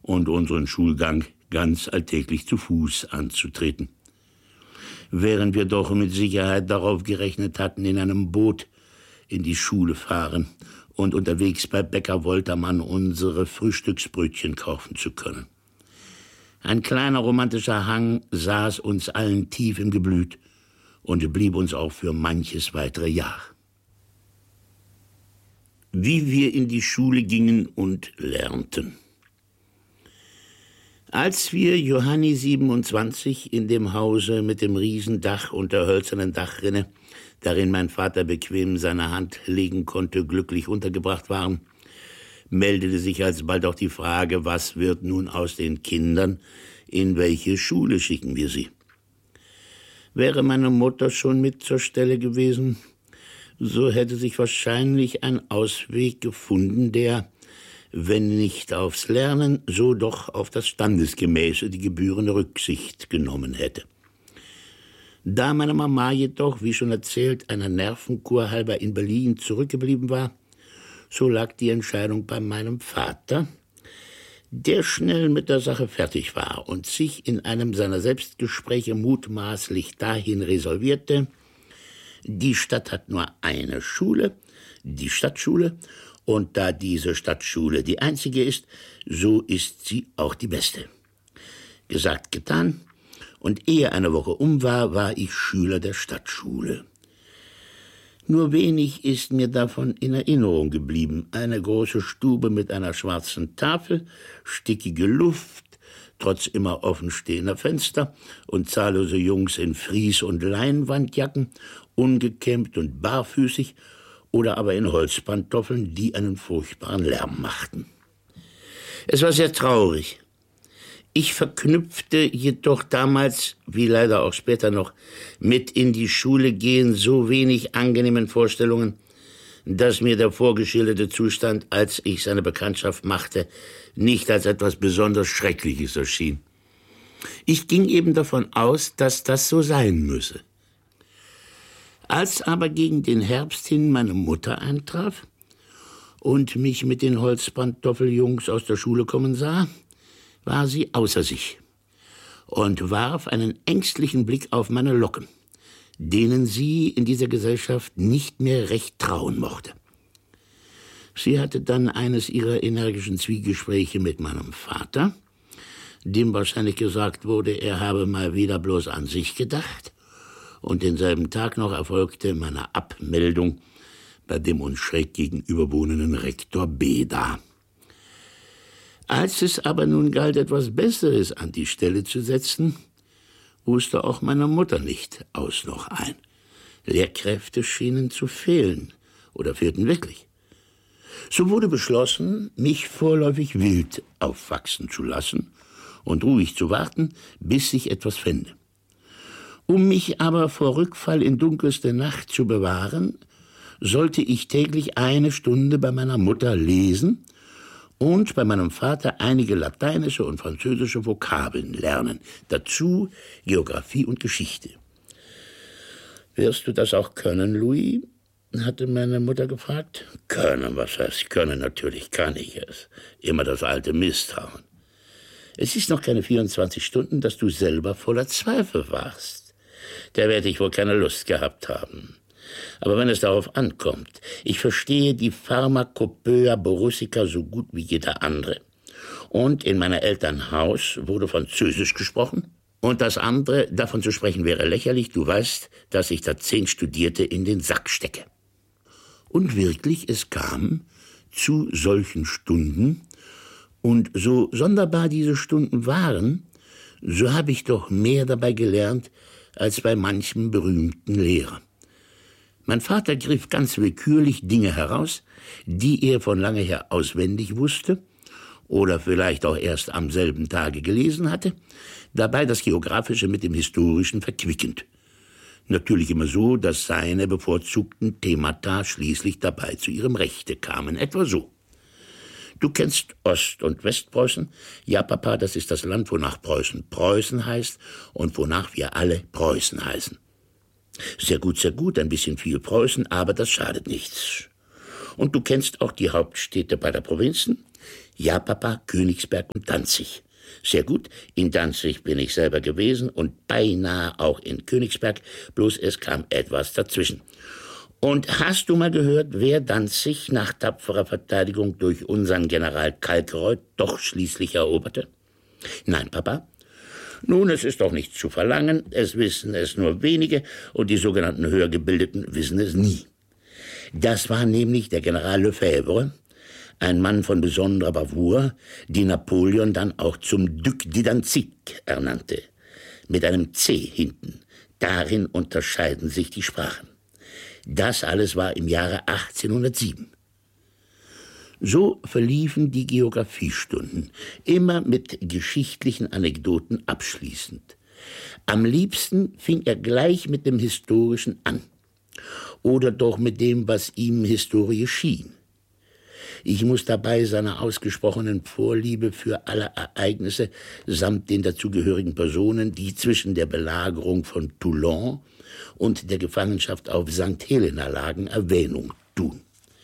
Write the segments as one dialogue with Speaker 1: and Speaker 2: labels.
Speaker 1: und unseren Schulgang ganz alltäglich zu Fuß anzutreten. Während wir doch mit Sicherheit darauf gerechnet hatten, in einem Boot in die Schule fahren und unterwegs bei Bäcker Woltermann unsere Frühstücksbrötchen kaufen zu können. Ein kleiner romantischer Hang saß uns allen tief im Geblüt und blieb uns auch für manches weitere Jahr. Wie wir in die Schule gingen und lernten. Als wir Johanni 27 in dem Hause mit dem Riesendach und der hölzernen Dachrinne, darin mein Vater bequem seine Hand legen konnte, glücklich untergebracht waren, meldete sich alsbald auch die Frage, was wird nun aus den Kindern, in welche Schule schicken wir sie? Wäre meine Mutter schon mit zur Stelle gewesen, so hätte sich wahrscheinlich ein Ausweg gefunden, der, wenn nicht aufs Lernen, so doch auf das Standesgemäße, die gebührende Rücksicht genommen hätte. Da meine Mama jedoch, wie schon erzählt, einer Nervenkur halber in Berlin zurückgeblieben war, so lag die Entscheidung bei meinem Vater, der schnell mit der Sache fertig war und sich in einem seiner Selbstgespräche mutmaßlich dahin resolvierte: Die Stadt hat nur eine Schule, die Stadtschule, und da diese Stadtschule die einzige ist, so ist sie auch die beste. Gesagt, getan, und ehe eine Woche um war, war ich Schüler der Stadtschule. Nur wenig ist mir davon in Erinnerung geblieben. Eine große Stube mit einer schwarzen Tafel, stickige Luft, trotz immer offenstehender Fenster und zahllose Jungs in Fries- und Leinwandjacken, ungekämmt und barfüßig oder aber in Holzpantoffeln, die einen furchtbaren Lärm machten. Es war sehr traurig. Ich verknüpfte jedoch damals, wie leider auch später noch, mit in die Schule gehen so wenig angenehmen Vorstellungen, dass mir der vorgeschilderte Zustand, als ich seine Bekanntschaft machte, nicht als etwas besonders Schreckliches erschien. Ich ging eben davon aus, dass das so sein müsse. Als aber gegen den Herbst hin meine Mutter eintraf und mich mit den Holzpantoffeljungs aus der Schule kommen sah, war sie außer sich und warf einen ängstlichen Blick auf meine Locken, denen sie in dieser Gesellschaft nicht mehr recht trauen mochte. Sie hatte dann eines ihrer energischen Zwiegespräche mit meinem Vater, dem wahrscheinlich gesagt wurde, er habe mal wieder bloß an sich gedacht, und denselben Tag noch erfolgte meine Abmeldung bei dem uns schräg gegenüber wohnenden Rektor Beda. Als es aber nun galt, etwas Besseres an die Stelle zu setzen, wusste auch meine Mutter nicht aus noch ein. Lehrkräfte schienen zu fehlen oder fehlten wirklich. So wurde beschlossen, mich vorläufig wild aufwachsen zu lassen und ruhig zu warten, bis sich etwas fände. Um mich aber vor Rückfall in dunkelste Nacht zu bewahren, sollte ich täglich 1 Stunde bei meiner Mutter lesen und bei meinem Vater einige lateinische und französische Vokabeln lernen, dazu Geographie und Geschichte. »Wirst du das auch können, Louis?« hatte meine Mutter gefragt. »Können, was heißt können? Natürlich kann ich es. Immer das alte Misstrauen. Es ist noch keine 24 Stunden, dass du selber voller Zweifel warst. Da werde ich wohl keine Lust gehabt haben. Aber wenn es darauf ankommt, ich verstehe die Pharmakopoeia borussica so gut wie jeder andere. Und in meiner Eltern Haus wurde Französisch gesprochen. Und das andere, davon zu sprechen, wäre lächerlich. Du weißt, dass ich da 10 Studierte in den Sack stecke.« Und wirklich, es kam zu solchen Stunden. Und so sonderbar diese Stunden waren, so habe ich doch mehr dabei gelernt, als bei manchem berühmten Lehrer. Mein Vater griff ganz willkürlich Dinge heraus, die er von lange her auswendig wusste oder vielleicht auch erst am selben Tage gelesen hatte, dabei das Geografische mit dem Historischen verquickend. Natürlich immer so, dass seine bevorzugten Themata schließlich dabei zu ihrem Rechte kamen, etwa so: Du kennst Ost- und Westpreußen? Ja, Papa, das ist das Land, wonach Preußen Preußen heißt und wonach wir alle Preußen heißen. Sehr gut, ein bisschen viel Preußen, aber das schadet nichts. Und du kennst auch die Hauptstädte beider Provinzen? Ja, Papa, Königsberg und Danzig. Sehr gut, in Danzig bin ich selber gewesen und beinahe auch in Königsberg, bloß es kam etwas dazwischen. Und hast du mal gehört, wer Danzig nach tapferer Verteidigung durch unseren General Kalkreuth doch schließlich eroberte? Nein, Papa? Nun, es ist doch nicht zu verlangen, es wissen es nur wenige und die sogenannten Höhergebildeten wissen es nie. Das war nämlich der General Lefebvre, ein Mann von besonderer Bravour, die Napoleon dann auch zum Duc de Danzig ernannte. Mit einem C hinten. Darin unterscheiden sich die Sprachen. Das alles war im Jahre 1807. So verliefen die Geographiestunden, immer mit geschichtlichen Anekdoten abschließend. Am liebsten fing er gleich mit dem Historischen an. Oder doch mit dem, was ihm Historie schien. Ich muss dabei seiner ausgesprochenen Vorliebe für alle Ereignisse samt den dazugehörigen Personen, die zwischen der Belagerung von Toulon und der Gefangenschaft auf St. Helena lagen, Erwähnung tun.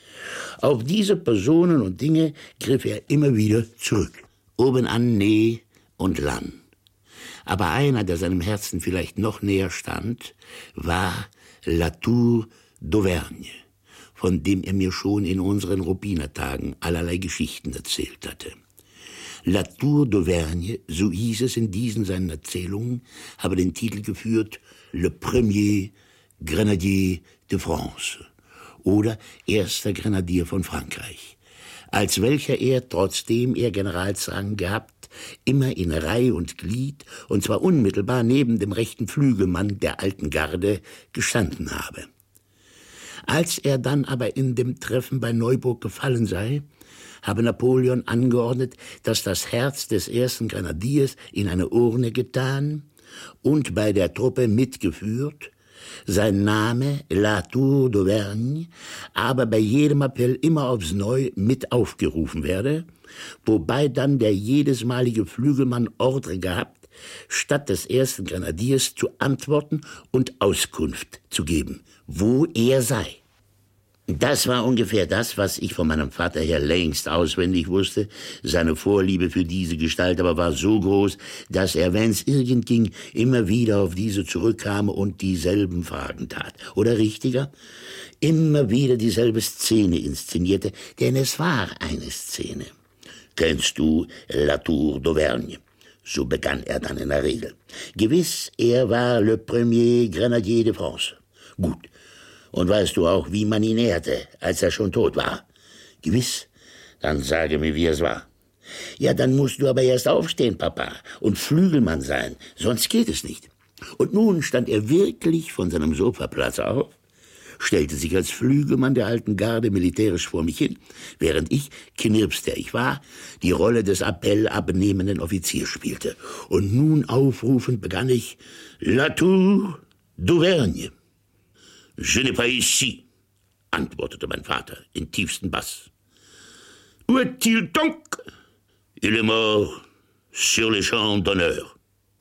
Speaker 1: Auf diese Personen und Dinge griff er immer wieder zurück. Obenan Ney und Lannes. Aber einer, der seinem Herzen vielleicht noch näher stand, war La Tour d'Auvergne, von dem er mir schon in unseren Rubinertagen allerlei Geschichten erzählt hatte. La Tour d'Auvergne, so hieß es in diesen seinen Erzählungen, habe den Titel geführt Le Premier Grenadier de France oder Erster Grenadier von Frankreich, als welcher er, trotzdem er Generalsrang gehabt, immer in Reih und Glied, und zwar unmittelbar neben dem rechten Flügelmann der alten Garde, gestanden habe. Als er dann aber in dem Treffen bei Neuburg gefallen sei, habe Napoleon angeordnet, dass das Herz des ersten Grenadiers in eine Urne getan und bei der Truppe mitgeführt, sein Name La Tour d'Auvergne aber bei jedem Appell immer aufs Neu mit aufgerufen werde, wobei dann der jedesmalige Flügelmann Ordre gehabt, statt des ersten Grenadiers zu antworten und Auskunft zu geben, wo er sei. Das war ungefähr das, was ich von meinem Vater her längst auswendig wusste. Seine Vorliebe für diese Gestalt aber war so groß, dass er, wenn's irgend ging, immer wieder auf diese zurückkam und dieselben Fragen tat. Oder richtiger, immer wieder dieselbe Szene inszenierte, denn es war eine Szene. Kennst du La Tour d'Auvergne? So begann er dann in der Regel. Gewiss, er war le premier Grenadier de France. Gut. Und weißt du auch, wie man ihn ehrte, als er schon tot war? Gewiss. Dann sage mir, wie es war. Ja, dann musst du aber erst aufstehen, Papa, und Flügelmann sein, sonst geht es nicht. Und nun stand er wirklich von seinem Sofaplatz auf, stellte sich als Flügelmann der alten Garde militärisch vor mich hin, während ich, Knirps der ich war, die Rolle des appellabnehmenden Offiziers spielte. Und nun aufrufend begann ich, La Tour d'Auvergne. Je n'ai pas ici, antwortete mein Vater in tiefstem Bass. Où est-il donc? Il est mort sur les champs d'honneur.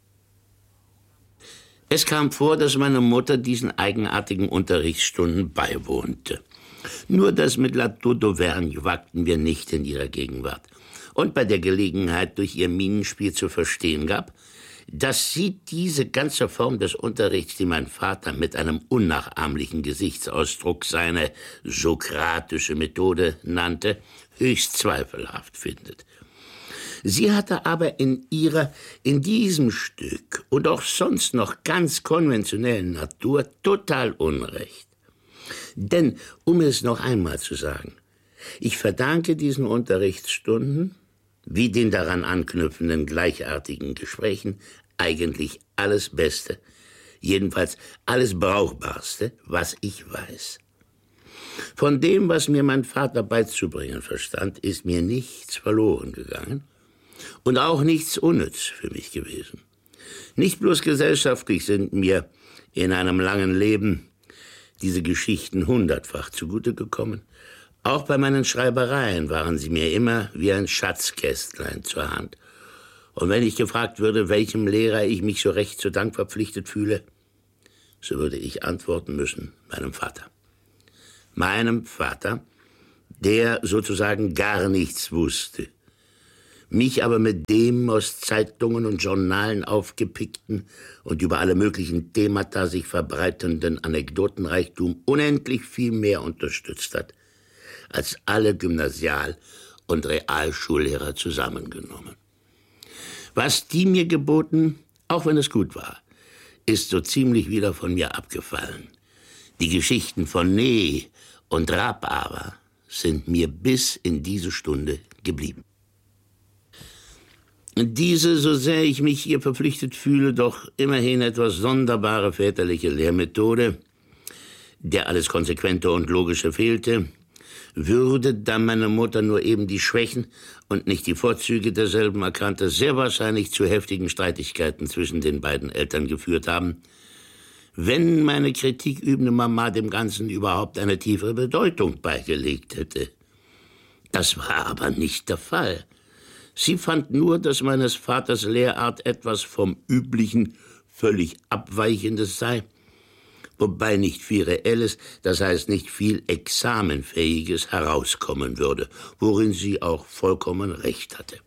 Speaker 1: Es kam vor, dass meine Mutter diesen eigenartigen Unterrichtsstunden beiwohnte. Nur das mit La Tour d'Auvergne wagten wir nicht in ihrer Gegenwart. Und bei der Gelegenheit durch ihr Minenspiel zu verstehen gab, dass sie diese ganze Form des Unterrichts, die mein Vater mit einem unnachahmlichen Gesichtsausdruck seine sokratische Methode nannte, höchst zweifelhaft findet. Sie hatte aber in diesem Stück und auch sonst noch ganz konventionellen Natur total Unrecht. Denn, um es noch einmal zu sagen, ich verdanke diesen Unterrichtsstunden wie den daran anknüpfenden gleichartigen Gesprächen eigentlich alles Beste, jedenfalls alles Brauchbarste, was ich weiß. Von dem, was mir mein Vater beizubringen verstand, ist mir nichts verloren gegangen und auch nichts unnütz für mich gewesen. Nicht bloß gesellschaftlich sind mir in einem langen Leben diese Geschichten hundertfach zugute gekommen, auch bei meinen Schreibereien waren sie mir immer wie ein Schatzkästlein zur Hand. Und wenn ich gefragt würde, welchem Lehrer ich mich so recht zu Dank verpflichtet fühle, so würde ich antworten müssen, meinem Vater. Meinem Vater, der sozusagen gar nichts wusste, mich aber mit dem aus Zeitungen und Journalen aufgepickten und über alle möglichen Themata sich verbreitenden Anekdotenreichtum unendlich viel mehr unterstützt hat, als alle Gymnasial- und Realschullehrer zusammengenommen. Was die mir geboten, auch wenn es gut war, ist so ziemlich wieder von mir abgefallen. Die Geschichten von Nee und Rapp aber sind mir bis in diese Stunde geblieben. Diese, so sehr ich mich ihr verpflichtet fühle, doch immerhin etwas sonderbare väterliche Lehrmethode, der alles Konsequente und Logische fehlte, würde, da meine Mutter nur eben die Schwächen und nicht die Vorzüge derselben erkannte, sehr wahrscheinlich zu heftigen Streitigkeiten zwischen den beiden Eltern geführt haben, wenn meine kritikübende Mama dem Ganzen überhaupt eine tiefere Bedeutung beigelegt hätte. Das war aber nicht der Fall. Sie fand nur, dass meines Vaters Lehrart etwas vom Üblichen völlig Abweichendes sei, wobei nicht viel Reelles, das heißt nicht viel Examenfähiges herauskommen würde, worin sie auch vollkommen recht hatte.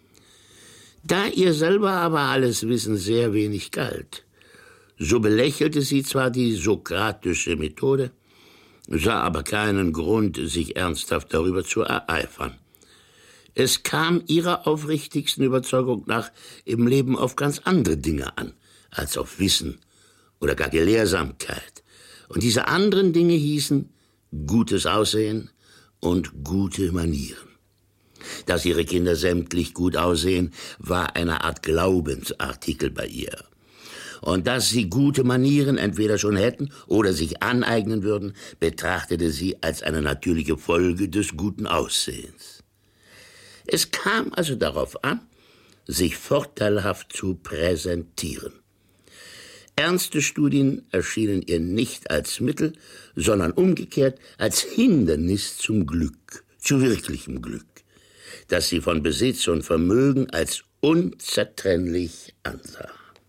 Speaker 1: Da ihr selber aber alles Wissen sehr wenig galt, so belächelte sie zwar die sokratische Methode, sah aber keinen Grund, sich ernsthaft darüber zu ereifern. Es kam ihrer aufrichtigsten Überzeugung nach im Leben auf ganz andere Dinge an, als auf Wissen oder gar Gelehrsamkeit. Und diese anderen Dinge hießen gutes Aussehen und gute Manieren. Dass ihre Kinder sämtlich gut aussehen, war eine Art Glaubensartikel bei ihr. Und dass sie gute Manieren entweder schon hätten oder sich aneignen würden, betrachtete sie als eine natürliche Folge des guten Aussehens. Es kam also darauf an, sich vorteilhaft zu präsentieren. Ernste Studien erschienen ihr nicht als Mittel, sondern umgekehrt als Hindernis zum Glück, zu wirklichem Glück, das sie von Besitz und Vermögen als unzertrennlich ansah.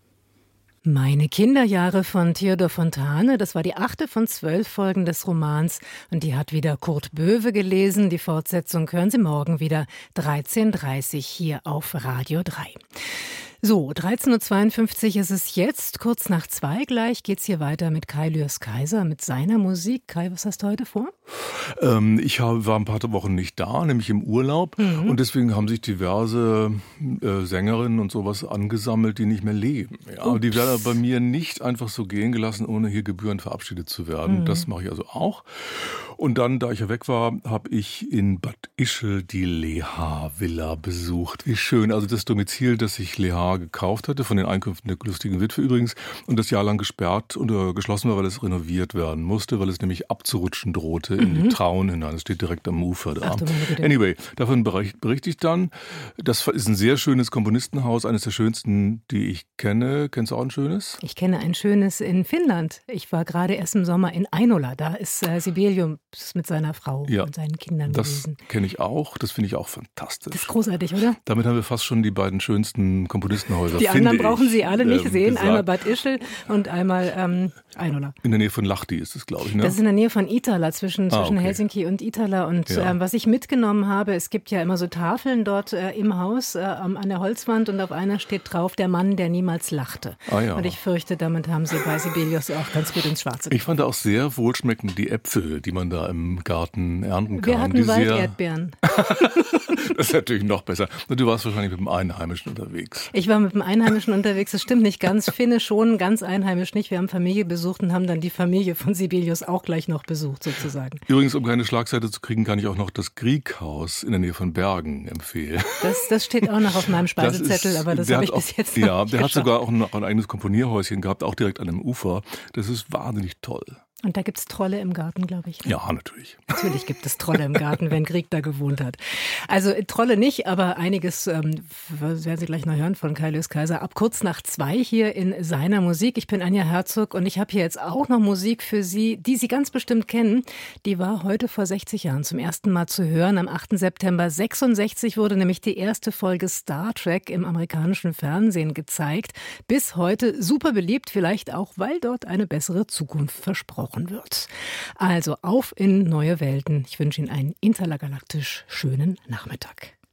Speaker 2: Meine Kinderjahre von Theodor Fontane, das war die 8. von 12 Folgen des Romans und die hat wieder Kurt Böwe gelesen. Die Fortsetzung hören Sie morgen wieder 13:30 Uhr hier auf Radio 3. So, 13:52 Uhr ist es jetzt, kurz nach 2 gleich geht's hier weiter mit Kai Lührs-Kaiser, mit seiner Musik. Kai, was hast du heute vor?
Speaker 3: Ich war ein paar Wochen nicht da, nämlich im Urlaub. Und deswegen haben sich diverse Sängerinnen und sowas angesammelt, die nicht mehr leben. Ja, die werden bei mir nicht einfach so gehen gelassen, ohne hier gebührend verabschiedet zu werden. Das mache ich also auch. Und dann, da ich ja weg war, habe ich in Bad Ischl die Leha-Villa besucht. Wie schön. Also das Domizil, das sich Leha gekauft hatte, von den Einkünften der lustigen Witwe übrigens, und das jahrelang gesperrt und geschlossen war, weil es renoviert werden musste, weil es nämlich abzurutschen drohte in die Traun hinein. Es steht direkt am Ufer da. Anyway, davon berichte ich dann. Das ist ein sehr schönes Komponistenhaus, eines der schönsten, die ich kenne. Kennst du auch ein schönes?
Speaker 2: Ich kenne ein schönes in Finnland. Ich war gerade erst im Sommer in Einola. Da ist Sibelius mit seiner Frau und seinen Kindern gewesen.
Speaker 3: Das kenne ich auch. Das finde ich auch fantastisch.
Speaker 2: Das ist großartig, oder?
Speaker 3: Damit haben wir fast schon die beiden schönsten Komponistenhäuser.
Speaker 2: Die anderen brauchen Sie alle nicht sehen. Gesagt. Einmal Bad Ischl und einmal Einola.
Speaker 3: In der Nähe von Lahti ist es, glaube ich. Ne?
Speaker 2: Das ist in der Nähe von Itala, zwischen Helsinki und Itala. Und was ich mitgenommen habe, es gibt ja immer so Tafeln dort im Haus an der Holzwand und auf einer steht drauf, der Mann, der niemals lachte. Und ich fürchte, damit haben Sie bei Sibelius auch ganz gut ins Schwarze gekommen.
Speaker 3: Ich fand auch sehr wohlschmeckend die Äpfel, die man da im Garten ernten kann.
Speaker 2: Wir hatten Walderdbeeren.
Speaker 3: Das ist natürlich noch besser. Du warst wahrscheinlich mit dem Einheimischen unterwegs.
Speaker 2: Ich war mit dem Einheimischen unterwegs, das stimmt nicht ganz. Finne schon, ganz einheimisch nicht. Wir haben Familie besucht und haben dann die Familie von Sibelius auch gleich noch besucht, sozusagen.
Speaker 3: Übrigens, um keine Schlagseite zu kriegen, kann ich auch noch das Grieghaus in der Nähe von Bergen empfehlen.
Speaker 2: Das steht auch noch auf meinem Speisezettel, aber das habe ich bis jetzt noch nicht
Speaker 3: der hat sogar auch noch ein eigenes Komponierhäuschen gehabt, auch direkt an dem Ufer. Das ist wahnsinnig toll.
Speaker 2: Und da gibt es Trolle im Garten, glaube ich. Ne?
Speaker 3: Ja, natürlich.
Speaker 2: Natürlich gibt es Trolle im Garten, wenn Grieg da gewohnt hat. Also Trolle nicht, aber einiges werden Sie gleich noch hören von Kai Lührs-Kaiser. Ab kurz nach 2 hier in seiner Musik. Ich bin Anja Herzog und ich habe hier jetzt auch noch Musik für Sie, die Sie ganz bestimmt kennen. Die war heute vor 60 Jahren zum ersten Mal zu hören. Am 8. September 66 wurde nämlich die erste Folge Star Trek im amerikanischen Fernsehen gezeigt. Bis heute super beliebt, vielleicht auch, weil dort eine bessere Zukunft versprochen wird. Also auf in neue Welten. Ich wünsche Ihnen einen intergalaktisch schönen Nachmittag.